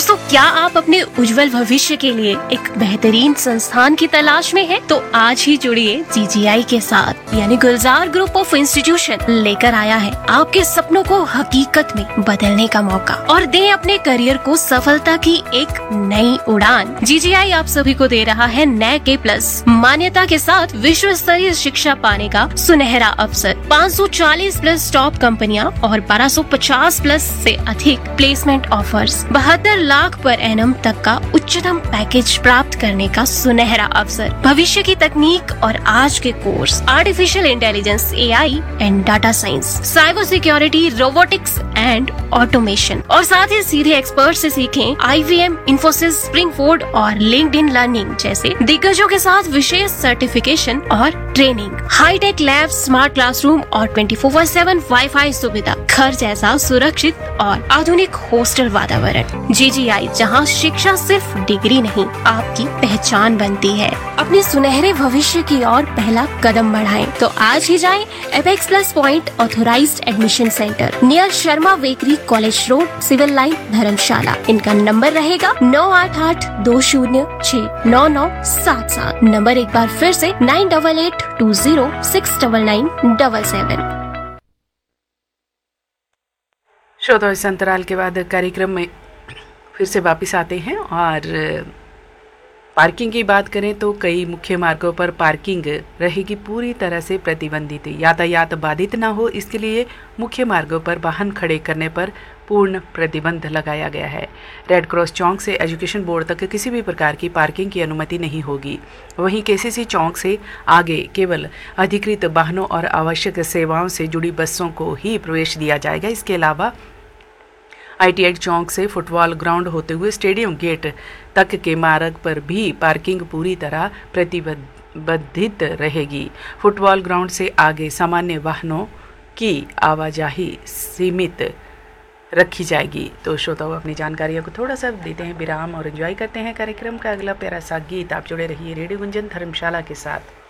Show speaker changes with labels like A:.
A: दोस्तों, क्या आप अपने उज्जवल भविष्य के लिए एक बेहतरीन संस्थान की तलाश में हैं? तो आज ही जुड़िए GGI के साथ, यानी गुलजार ग्रुप ऑफ इंस्टीट्यूशन लेकर आया है आपके सपनों को हकीकत में बदलने का मौका और दें अपने करियर को सफलता की एक नई उड़ान। GGI आप सभी को दे रहा है NAC A+ मान्यता के साथ विश्व स्तरीय शिक्षा पाने का सुनहरा अवसर। 540 प्लस टॉप कंपनियां और 1250 प्लस से अधिक placement offers, 72 lakh per annum तक का उच्चतम पैकेज प्राप्त करने का सुनहरा अवसर, भविष्य की तकनीक और आज के course artificial intelligence, AI and data science, cyber security, robotics and automation, और साथ ही सीधे एक्सपर्ट से सीखें IBM, इन्फोसिस, स्प्रिंगफोर्ड और लिंक्डइन लर्निंग जैसे दिग्गजों के साथ विशेष सर्टिफिकेशन और training, hi tech lab, smart classroom और 24/7 वाईफाई सुविधा, घर जैसा सुरक्षित और आधुनिक हॉस्टल वातावरण। GGI, जहां शिक्षा सिर्फ डिग्री नहीं, आपकी पहचान बनती है। अपने सुनहरे भविष्य की ओर पहला कदम बढ़ाएं, तो आज ही जाएं apex plus point authorised admission centre near Sharma bakery, college road, civil line, धर्मशाला। इनका नंबर रहेगा 9882069977। नंबर एक बार फिर से 9882069977।
B: श्रोताओं, इस अंतराल के बाद कार्यक्रम में फिर से वापस आते हैं और पार्किंग की बात करें तो कई मुख्य मार्गों पर पार्किंग रहेगी पूरी तरह से प्रतिबंधित। यातायात बाधित ना हो, इसके लिए मुख्य मार्गों पर वाहन खड़े करने पर पूर्ण प्रतिबंध लगाया गया है। रेड क्रॉस चौक से एजुकेशन बोर्ड तक किसी भी प्रकार की पार्किंग की अनुमति नहीं होगी। वहीं KCC चौक से आगे केवल अधिकृत वाहनों और आवश्यक सेवाओं से जुड़ी बसों को ही प्रवेश दिया जाएगा। इसके अलावा ITI चौक से फुटबॉल ग्राउंड होते हुए स्टेडियम गेट तक के मार्ग पर भी पार्किंग पूरी तरह प्रतिबंधित रहेगी। फुटबॉल ग्राउंड से आगे सामान्य वाहनों की आवाजाही सीमित रखी जाएगी। तो श्रोताओं, अपनी जानकारियों को थोड़ा सा देते हैं विराम और एंजॉय करते हैं कार्यक्रम का अगला प्यारा सा गीत। आप जुड़े रहिए रेडियो गुंजन धर्मशाला के साथ।